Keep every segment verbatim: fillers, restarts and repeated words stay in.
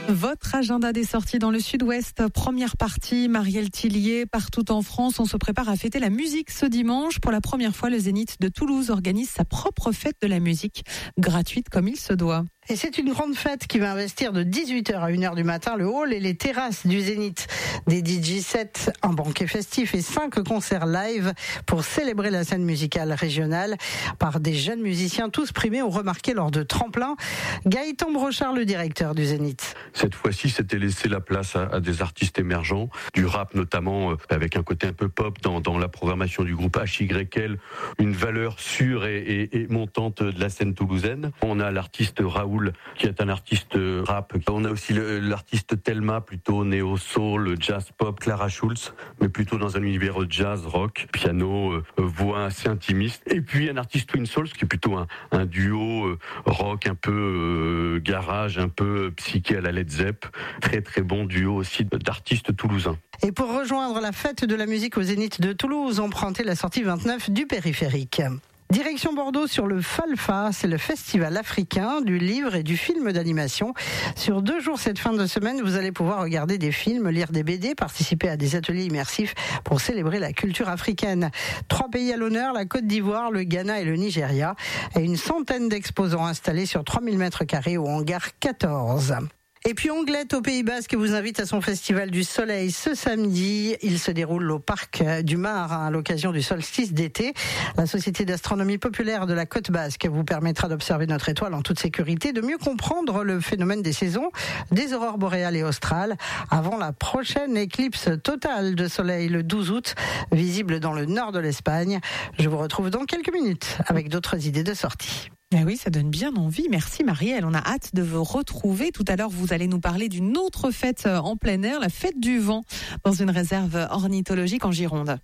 Votre agenda des sorties dans le sud-ouest, première partie, Marielle Tillier, partout en France, on se prépare à fêter la musique ce dimanche. Pour la première fois, le Zénith de Toulouse organise sa propre fête de la musique, gratuite comme il se doit. Et c'est une grande fête qui va investir de dix-huit heures à une heure du matin le hall et les terrasses du Zénith. Des D J sets, un banquet festif et cinq concerts live pour célébrer la scène musicale régionale par des jeunes musiciens tous primés ou remarqués lors de tremplins. Gaëtan Brochard, le directeur du Zénith. Cette fois-ci, c'était laisser la place à, à des artistes émergents, du rap notamment, euh, avec un côté un peu pop dans, dans la programmation du groupe H Y L, une valeur sûre et, et, et montante de la scène toulousaine. On a l'artiste Raoul, qui est un artiste rap. On a aussi le, l'artiste Thelma, plutôt néo-soul, jazz pop, Clara Schulz, mais plutôt dans un univers jazz, rock, piano, euh, voix assez intimiste. Et puis un artiste Twin Souls, qui est plutôt un, un duo euh, rock, un peu euh, garage, un peu psyché à la Led Zepp. Très très bon duo aussi d'artistes toulousains. Et pour rejoindre la fête de la musique au Zénith de Toulouse, empruntez la sortie vingt-neuf du périphérique. Direction Bordeaux sur le Falfa, c'est le festival africain du livre et du film d'animation. Sur deux jours cette fin de semaine, vous allez pouvoir regarder des films, lire des B D, participer à des ateliers immersifs pour célébrer la culture africaine. Trois pays à l'honneur, la Côte d'Ivoire, le Ghana et le Nigeria. Et une centaine d'exposants installés sur trois mille mètres carrés au hangar quatorze. Et puis Onglette au Pays Basque vous invite à son festival du soleil ce samedi. Il se déroule au parc du Mar à l'occasion du solstice d'été. La Société d'astronomie populaire de la Côte Basque vous permettra d'observer notre étoile en toute sécurité, de mieux comprendre le phénomène des saisons, des aurores boréales et australes, avant la prochaine éclipse totale de soleil le douze août, visible dans le nord de l'Espagne. Je vous retrouve dans quelques minutes avec d'autres idées de sortie. Eh oui, ça donne bien envie. Merci Marielle. On a hâte de vous retrouver. Tout à l'heure, vous allez nous parler d'une autre fête en plein air, la fête du vent, dans une réserve ornithologique en Gironde.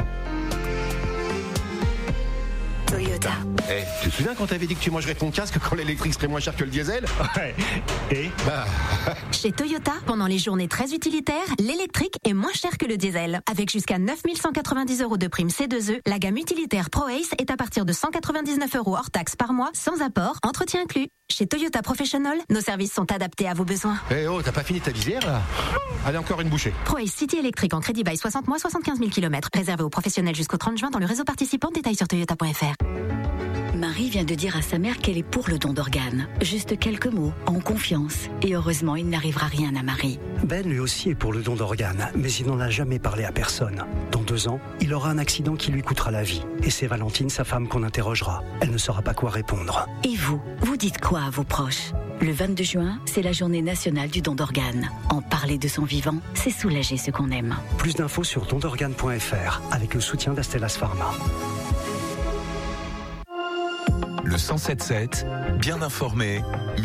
Toyota. Eh, hey, tu te souviens quand t'avais dit que tu mangerais ton casque quand l'électrique serait moins cher que le diesel? Ouais. Et bah... Chez Toyota, pendant les journées très utilitaires, l'électrique est moins cher que le diesel. Avec jusqu'à neuf mille cent quatre-vingt-dix euros de prime C deux E, la gamme utilitaire ProAce est à partir de cent quatre-vingt-dix-neuf euros hors taxe par mois, sans apport, entretien inclus. Chez Toyota Professional, nos services sont adaptés à vos besoins. Eh hey oh, t'as pas fini ta visière là? Allez, encore une bouchée. ProAce City électrique en crédit bail soixante mois, soixante-quinze mille kilomètres. Réservé aux professionnels jusqu'au trente juin dans le réseau participant. Détails sur toyota point f r. Marie vient de dire à sa mère qu'elle est pour le don d'organes. Juste quelques mots, en confiance. Et heureusement, il n'arrivera rien à Marie. Ben, lui aussi est pour le don d'organes, mais il n'en a jamais parlé à personne. Dans deux ans, il aura un accident qui lui coûtera la vie. Et c'est Valentine, sa femme, qu'on interrogera. Elle ne saura pas quoi répondre. Et vous, vous dites quoi à vos proches? Le vingt-deux juin, c'est la journée nationale du don d'organes. En parler de son vivant, c'est soulager ce qu'on aime. Plus d'infos sur don d'organes point f r, avec le soutien d'Astellas Pharma. Le cent sept sept, bien informé.